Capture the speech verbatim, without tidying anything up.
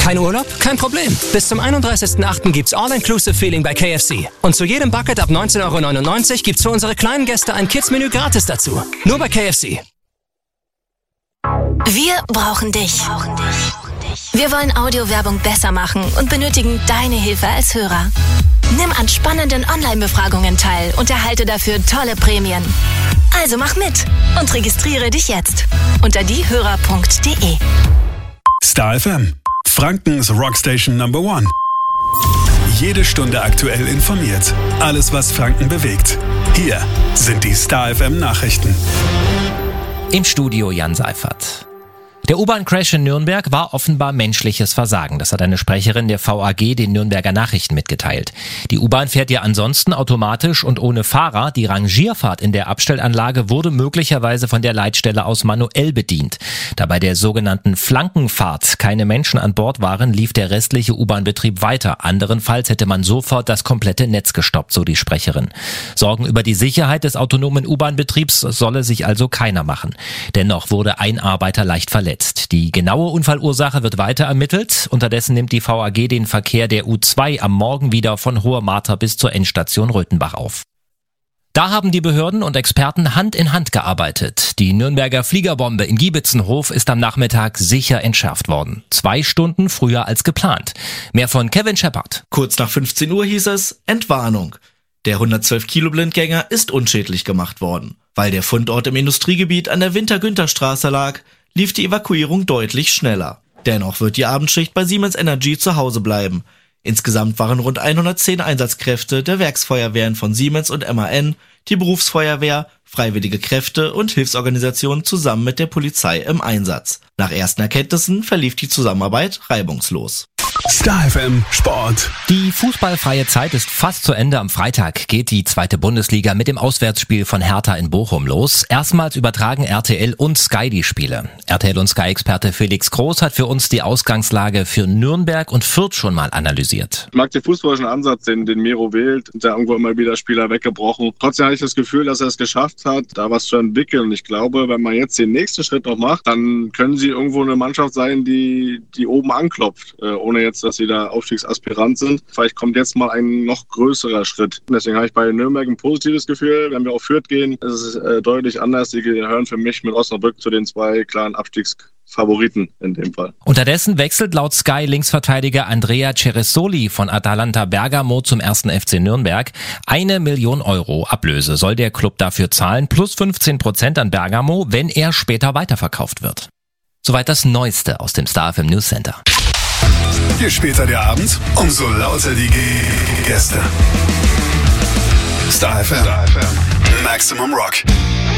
Kein Urlaub? Kein Problem. Bis zum einunddreißigsten achten gibt's All-Inclusive-Feeling bei K F C. Und zu jedem Bucket ab neunzehn Euro neunundneunzig gibt's für unsere kleinen Gäste ein Kids-Menü gratis dazu. Nur bei K F C. Wir brauchen dich. Wir wollen Audiowerbung besser machen und benötigen deine Hilfe als Hörer. Nimm an spannenden Online-Befragungen teil und erhalte dafür tolle Prämien. Also mach mit und registriere dich jetzt unter diehörer punkt de. Star F M, Frankens Rockstation Number One. Jede Stunde aktuell informiert. Alles, was Franken bewegt. Hier sind die Star F M Nachrichten. Im Studio Jan Seifert. Der U-Bahn-Crash in Nürnberg war offenbar menschliches Versagen. Das hat eine Sprecherin der V A G den Nürnberger Nachrichten mitgeteilt. Die U-Bahn fährt ja ansonsten automatisch und ohne Fahrer. Die Rangierfahrt in der Abstellanlage wurde möglicherweise von der Leitstelle aus manuell bedient. Da bei der sogenannten Flankenfahrt keine Menschen an Bord waren, lief der restliche U-Bahn-Betrieb weiter. Anderenfalls hätte man sofort das komplette Netz gestoppt, so die Sprecherin. Sorgen über die Sicherheit des autonomen U-Bahn-Betriebs solle sich also keiner machen. Dennoch wurde ein Arbeiter leicht verletzt. Die genaue Unfallursache wird weiter ermittelt. Unterdessen nimmt die V A G den Verkehr der U zwei am Morgen wieder von Hoher Martha bis zur Endstation Röthenbach auf. Da haben die Behörden und Experten Hand in Hand gearbeitet. Die Nürnberger Fliegerbombe in Giebitzenhof ist am Nachmittag sicher entschärft worden. Zwei Stunden früher als geplant. Mehr von Kevin Shepard. Kurz nach fünfzehn Uhr hieß es Entwarnung. Der hundertzwölf Kilo Blindgänger ist unschädlich gemacht worden. Weil der Fundort im Industriegebiet an der Winter-Günther-Straße lag, lief die Evakuierung deutlich schneller. Dennoch wird die Abendschicht bei Siemens Energy zu Hause bleiben. Insgesamt waren rund hundertzehn Einsatzkräfte der Werksfeuerwehren von Siemens und M A N, die Berufsfeuerwehr, freiwillige Kräfte und Hilfsorganisationen zusammen mit der Polizei im Einsatz. Nach ersten Erkenntnissen verlief die Zusammenarbeit reibungslos. Star F M Sport. Die fußballfreie Zeit ist fast zu Ende. Am Freitag geht die zweite Bundesliga mit dem Auswärtsspiel von Hertha in Bochum los. Erstmals übertragen R T L und Sky die Spiele. R T L und Sky-Experte Felix Groß hat für uns die Ausgangslage für Nürnberg und Fürth schon mal analysiert. Ich mag den fußballischen Ansatz, den, den Miro wählt. Da irgendwo immer wieder Spieler weggebrochen. Trotzdem habe ich das Gefühl, dass er es geschafft hat, da was zu entwickeln. Und ich glaube, wenn man jetzt den nächsten Schritt noch macht, dann können sie irgendwo eine Mannschaft sein, die, die oben anklopft, äh, ohne jetzt, dass sie da Aufstiegsaspirant sind. Vielleicht kommt jetzt mal ein noch größerer Schritt. Deswegen habe ich bei Nürnberg ein positives Gefühl. Wenn wir auf Fürth gehen, ist es äh, deutlich anders. Die gehören für mich mit Osnabrück zu den zwei klaren Abstiegsfavoriten in dem Fall. Unterdessen wechselt laut Sky Linksverteidiger Andrea Ceresoli von Atalanta Bergamo zum ersten F C Nürnberg. Eine Million Euro Ablöse soll der Club dafür zahlen, plus fünfzehn Prozent an Bergamo, wenn er später weiterverkauft wird. Soweit das Neueste aus dem Star F M News Center. Je später der Abend, umso lauter die Gäste. Star F M. Maximum Rock.